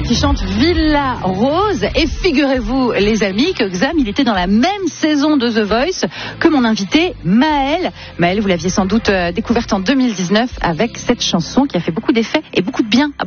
qui chante Villa Rose. Et figurez-vous, les amis, que Xam, il était dans la même saison de The Voice que mon invité Maël. Maël, vous l'aviez sans doute découverte en 2019 avec cette chanson qui a fait beaucoup d'effets et beaucoup de bien à